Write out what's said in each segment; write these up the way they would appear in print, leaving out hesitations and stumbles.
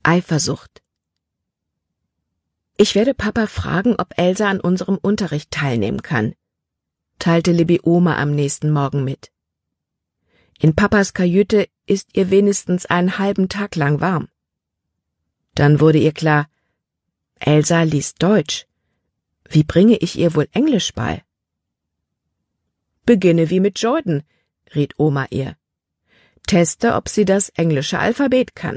Eifersucht. »Ich werde Papa fragen, ob Elsa an unserem Unterricht teilnehmen kann«, teilte Libby Oma am nächsten Morgen mit. »In Papas Kajüte ist ihr wenigstens einen halben Tag lang warm.« Dann wurde ihr klar, Elsa liest Deutsch. Wie bringe ich ihr wohl Englisch bei? »Beginne wie mit Jordan«, riet Oma ihr. »Teste, ob sie das englische Alphabet kann.«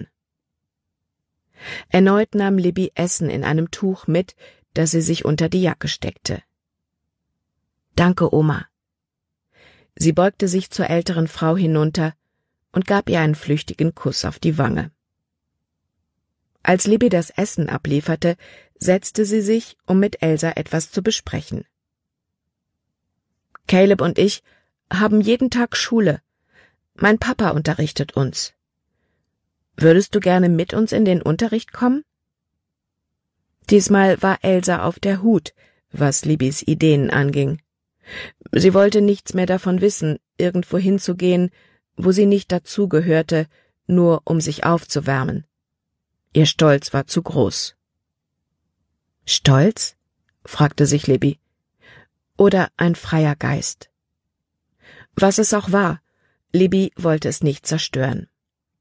Erneut nahm Libby Essen in einem Tuch mit, das sie sich unter die Jacke steckte. »Danke, Oma.« Sie beugte sich zur älteren Frau hinunter und gab ihr einen flüchtigen Kuss auf die Wange. Als Libby das Essen ablieferte, setzte sie sich, um mit Elsa etwas zu besprechen. »Caleb und ich haben jeden Tag Schule. Mein Papa unterrichtet uns. Würdest du gerne mit uns in den Unterricht kommen?« Diesmal war Elsa auf der Hut, was Libbys Ideen anging. Sie wollte nichts mehr davon wissen, irgendwo hinzugehen, wo sie nicht dazugehörte, nur um sich aufzuwärmen. Ihr Stolz war zu groß. »Stolz?« fragte sich Libby. »Oder ein freier Geist?« Was es auch war, Libby wollte es nicht zerstören.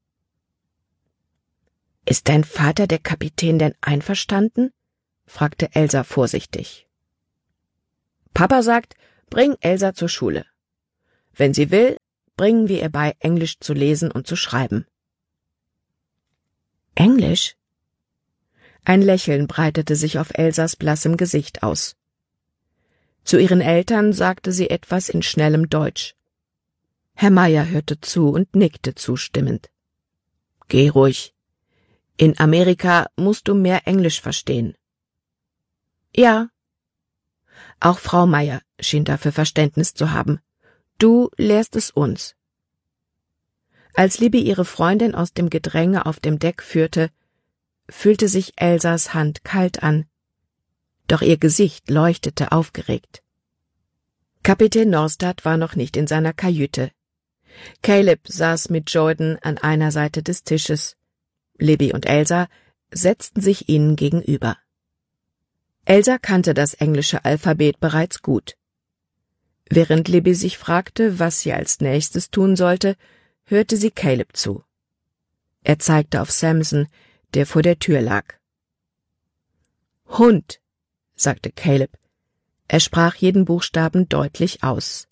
»Ist dein Vater, der Kapitän, denn einverstanden?« fragte Elsa vorsichtig. »Papa sagt, bring Elsa zur Schule. Wenn sie will, bringen wir ihr bei, Englisch zu lesen und zu schreiben.« »Englisch?« Ein Lächeln breitete sich auf Elsas blassem Gesicht aus. Zu ihren Eltern sagte sie etwas in schnellem Deutsch. Herr Meier hörte zu und nickte zustimmend. »Geh ruhig. In Amerika musst du mehr Englisch verstehen.« »Ja.« Auch Frau Meier schien dafür Verständnis zu haben. »Du lehrst es uns.« Als Libby ihre Freundin aus dem Gedränge auf dem Deck führte, fühlte sich Elsas Hand kalt an, doch ihr Gesicht leuchtete aufgeregt. Kapitän Norstad war noch nicht in seiner Kajüte. Caleb saß mit Jordan an einer Seite des Tisches. Libby und Elsa setzten sich ihnen gegenüber. Elsa kannte das englische Alphabet bereits gut. Während Libby sich fragte, was sie als nächstes tun sollte, hörte sie Caleb zu. Er zeigte auf Samson, der vor der Tür lag. »Hund«, sagte Caleb. Er sprach jeden Buchstaben deutlich aus.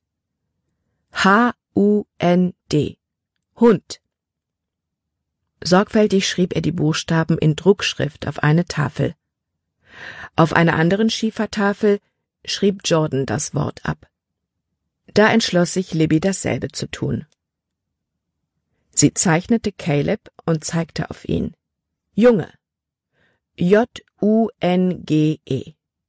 H-U-N-D. Hund. Sorgfältig schrieb er die Buchstaben in Druckschrift auf eine Tafel. Auf einer anderen Schiefertafel schrieb Jordan das Wort ab. Da entschloss sich Libby, dasselbe zu tun. Sie zeichnete Caleb und zeigte auf ihn. Junge. J-U-N-G-E.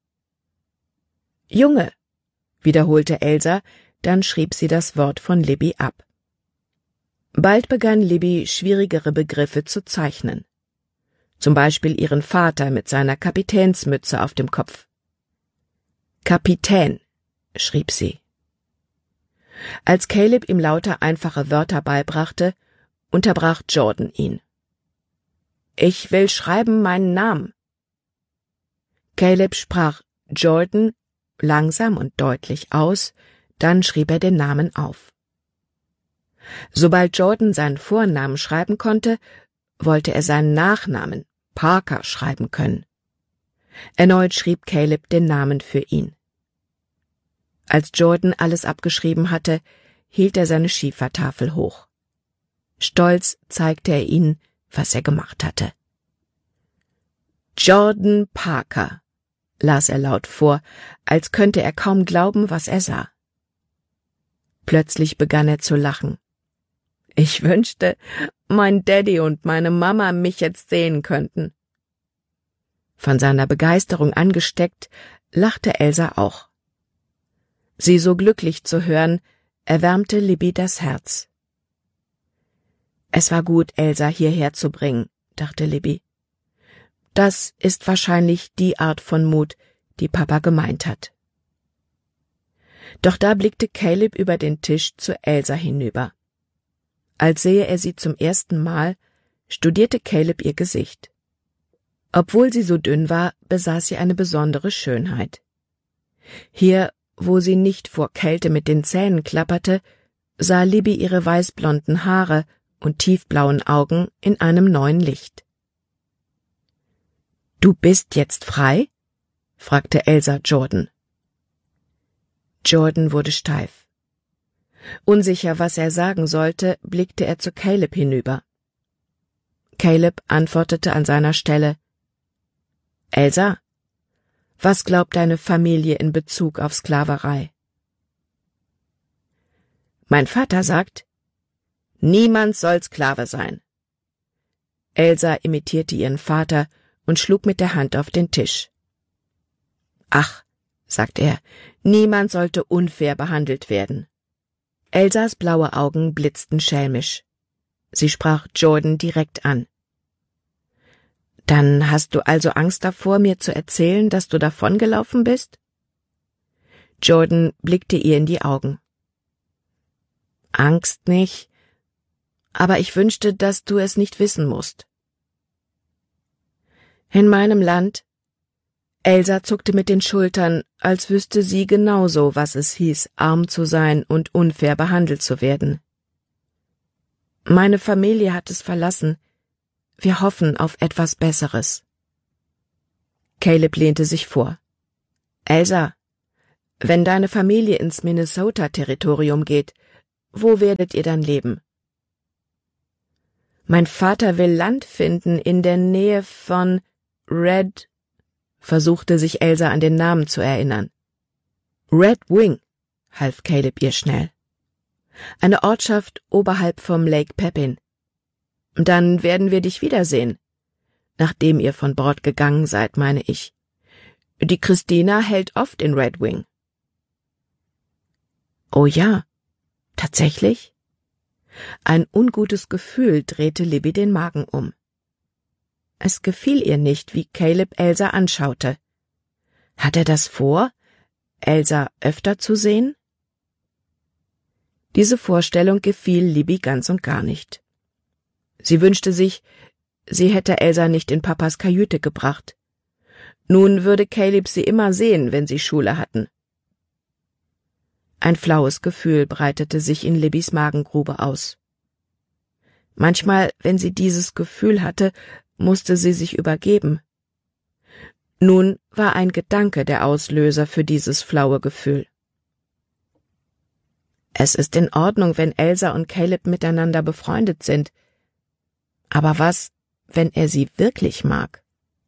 Junge, wiederholte Elsa, dann schrieb sie das Wort von Libby ab. Bald begann Libby, schwierigere Begriffe zu zeichnen. Zum Beispiel ihren Vater mit seiner Kapitänsmütze auf dem Kopf. Kapitän, schrieb sie. Als Caleb ihm lauter einfache Wörter beibrachte, unterbrach Jordan ihn. Ich will schreiben meinen Namen. Caleb sprach Jordan langsam und deutlich aus, dann schrieb er den Namen auf. Sobald Jordan seinen Vornamen schreiben konnte, wollte er seinen Nachnamen, Parker, schreiben können. Erneut schrieb Caleb den Namen für ihn. Als Jordan alles abgeschrieben hatte, hielt er seine Schiefertafel hoch. Stolz zeigte er ihnen, was er gemacht hatte. Jordan Parker, las er laut vor, als könnte er kaum glauben, was er sah. Plötzlich begann er zu lachen. Ich wünschte, mein Daddy und meine Mama mich jetzt sehen könnten. Von seiner Begeisterung angesteckt, lachte Elsa auch. Sie so glücklich zu hören, erwärmte Libby das Herz. Es war gut, Elsa hierher zu bringen, dachte Libby. Das ist wahrscheinlich die Art von Mut, die Papa gemeint hat. Doch da blickte Caleb über den Tisch zu Elsa hinüber. Als sähe er sie zum ersten Mal, studierte Caleb ihr Gesicht. Obwohl sie so dünn war, besaß sie eine besondere Schönheit. Hier, wo sie nicht vor Kälte mit den Zähnen klapperte, sah Libby ihre weißblonden Haare und tiefblauen Augen in einem neuen Licht. »Du bist jetzt frei?« fragte Elsa Jordan. Jordan wurde steif. Unsicher, was er sagen sollte, blickte er zu Caleb hinüber. Caleb antwortete an seiner Stelle: »Elsa, was glaubt deine Familie in Bezug auf Sklaverei?« »Mein Vater sagt, niemand soll Sklave sein.« Elsa imitierte ihren Vater und schlug mit der Hand auf den Tisch. »Ach«, sagte er, »niemand sollte unfair behandelt werden.« Elsas blaue Augen blitzten schelmisch. Sie sprach Jordan direkt an. »Dann hast du also Angst davor, mir zu erzählen, dass du davongelaufen bist?« Jordan blickte ihr in die Augen. »Angst nicht, aber ich wünschte, dass du es nicht wissen musst.« »In meinem Land«, Elsa zuckte mit den Schultern, als wüsste sie genauso, was es hieß, arm zu sein und unfair behandelt zu werden. »Meine Familie hat es verlassen. Wir hoffen auf etwas Besseres.« Caleb lehnte sich vor. »Elsa, wenn deine Familie ins Minnesota-Territorium geht, wo werdet ihr dann leben?« »Mein Vater will Land finden in der Nähe von Red«, versuchte sich Elsa an den Namen zu erinnern. »Red Wing«, half Caleb ihr schnell. »Eine Ortschaft oberhalb vom Lake Pepin. Dann werden wir dich wiedersehen. Nachdem ihr von Bord gegangen seid, meine ich. Die Christina hält oft in Red Wing.« »Oh ja, tatsächlich?« Ein ungutes Gefühl drehte Libby den Magen um. Es gefiel ihr nicht, wie Caleb Elsa anschaute. Hat er das vor, Elsa öfter zu sehen? Diese Vorstellung gefiel Libby ganz und gar nicht. Sie wünschte sich, sie hätte Elsa nicht in Papas Kajüte gebracht. Nun würde Caleb sie immer sehen, wenn sie Schule hatten. Ein flaues Gefühl breitete sich in Libbys Magengrube aus. Manchmal, wenn sie dieses Gefühl hatte, musste sie sich übergeben. Nun war ein Gedanke der Auslöser für dieses flaue Gefühl. Es ist in Ordnung, wenn Elsa und Caleb miteinander befreundet sind. Aber was, wenn er sie wirklich mag?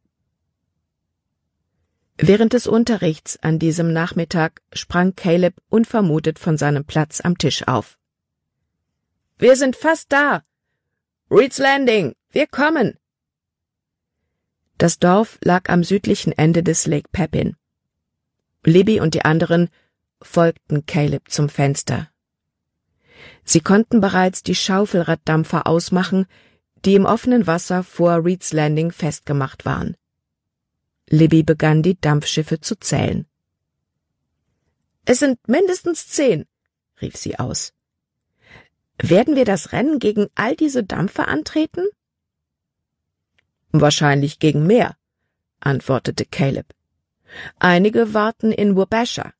Während des Unterrichts an diesem Nachmittag sprang Caleb unvermutet von seinem Platz am Tisch auf. »Wir sind fast da! Reed's Landing, wir kommen!« Das Dorf lag am südlichen Ende des Lake Pepin. Libby und die anderen folgten Caleb zum Fenster. Sie konnten bereits die Schaufelraddampfer ausmachen, die im offenen Wasser vor Reed's Landing festgemacht waren. Libby begann, die Dampfschiffe zu zählen. »Es sind mindestens 10«, rief sie aus. »Werden wir das Rennen gegen all diese Dampfer antreten?« »Wahrscheinlich gegen mehr«, antwortete Caleb. »Einige warten in Wabasha.«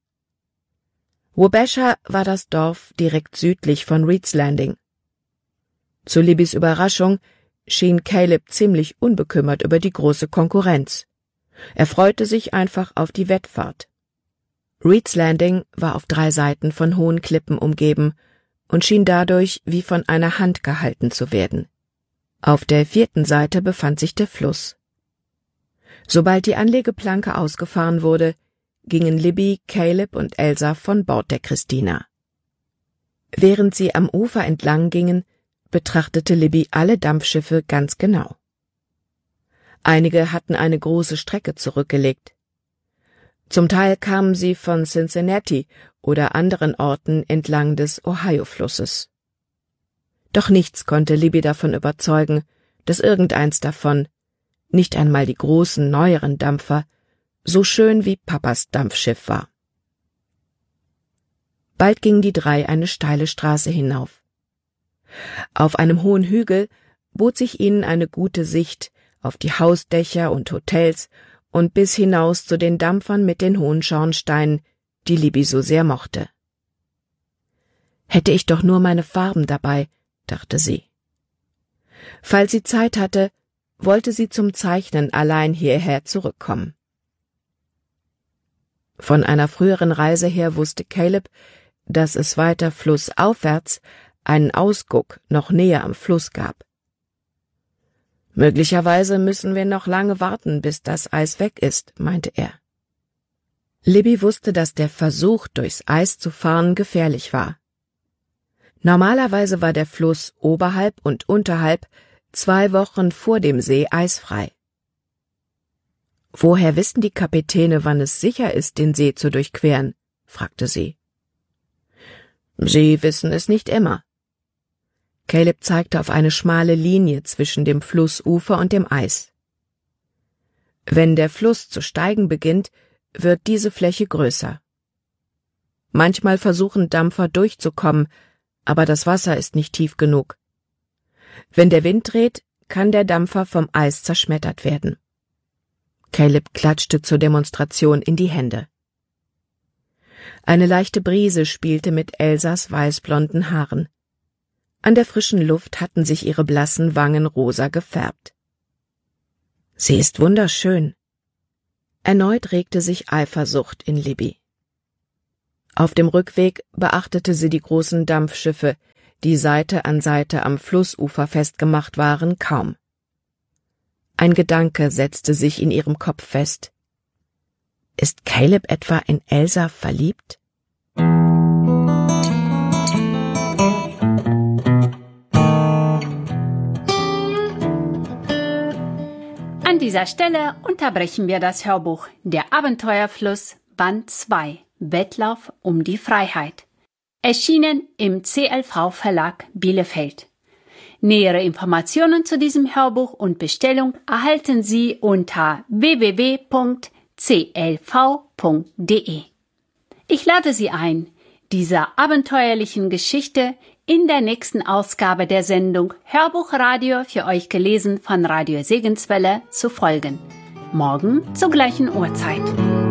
Wabasha war das Dorf direkt südlich von Reed's Landing. Zu Libbys Überraschung schien Caleb ziemlich unbekümmert über die große Konkurrenz. Er freute sich einfach auf die Wettfahrt. Reed's Landing war auf 3 Seiten von hohen Klippen umgeben und schien dadurch wie von einer Hand gehalten zu werden. Auf der 4. Seite befand sich der Fluss. Sobald die Anlegeplanke ausgefahren wurde, gingen Libby, Caleb und Elsa von Bord der Christina. Während sie am Ufer entlang gingen, betrachtete Libby alle Dampfschiffe ganz genau. Einige hatten eine große Strecke zurückgelegt. Zum Teil kamen sie von Cincinnati oder anderen Orten entlang des Ohio-Flusses. Doch nichts konnte Libby davon überzeugen, dass irgendeins davon, nicht einmal die großen, neueren Dampfer, so schön wie Papas Dampfschiff war. Bald gingen die 3 eine steile Straße hinauf. Auf einem hohen Hügel bot sich ihnen eine gute Sicht auf die Hausdächer und Hotels und bis hinaus zu den Dampfern mit den hohen Schornsteinen, die Libby so sehr mochte. Hätte ich doch nur meine Farben dabei, dachte sie. Falls sie Zeit hatte, wollte sie zum Zeichnen allein hierher zurückkommen. Von einer früheren Reise her wusste Caleb, dass es weiter flussaufwärts einen Ausguck noch näher am Fluss gab. Möglicherweise müssen wir noch lange warten, bis das Eis weg ist, meinte er. Libby wusste, dass der Versuch, durchs Eis zu fahren, gefährlich war. Normalerweise war der Fluss oberhalb und unterhalb 2 Wochen vor dem See eisfrei. »Woher wissen die Kapitäne, wann es sicher ist, den See zu durchqueren?« fragte sie. »Sie wissen es nicht immer.« Caleb zeigte auf eine schmale Linie zwischen dem Flussufer und dem Eis. Wenn der Fluss zu steigen beginnt, wird diese Fläche größer. Manchmal versuchen Dampfer durchzukommen, aber das Wasser ist nicht tief genug. Wenn der Wind dreht, kann der Dampfer vom Eis zerschmettert werden. Caleb klatschte zur Demonstration in die Hände. Eine leichte Brise spielte mit Elsas weißblonden Haaren. An der frischen Luft hatten sich ihre blassen Wangen rosa gefärbt. »Sie ist wunderschön.« Erneut regte sich Eifersucht in Libby. Auf dem Rückweg beachtete sie die großen Dampfschiffe, die Seite an Seite am Flussufer festgemacht waren, kaum. Ein Gedanke setzte sich in ihrem Kopf fest. Ist Caleb etwa in Elsa verliebt? An dieser Stelle unterbrechen wir das Hörbuch Der Abenteuerfluss Band 2 Wettlauf um die Freiheit. Erschienen im CLV-Verlag Bielefeld. Nähere Informationen zu diesem Hörbuch und Bestellung erhalten Sie unter www.clv.de. Ich lade Sie ein, dieser abenteuerlichen Geschichte in der nächsten Ausgabe der Sendung Hörbuchradio für euch gelesen von Radio Segenswelle zu folgen. Morgen zur gleichen Uhrzeit.